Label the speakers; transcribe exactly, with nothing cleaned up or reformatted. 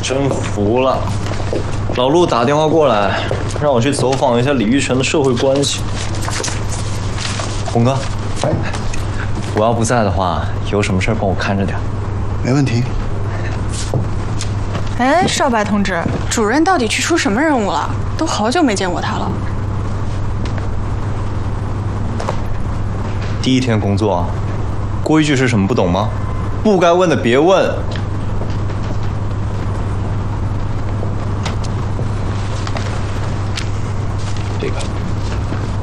Speaker 1: 真服了。老陆打电话过来，让我去走访一下李玉泉的社会关系。红哥，我要不在的话，有什么事帮我看着点。
Speaker 2: 没问题。
Speaker 3: 哎，少白同志，主任到底去出什么任务了？都好久没见过他了。
Speaker 1: 第一天工作，规矩是什么不懂吗？不该问的别问，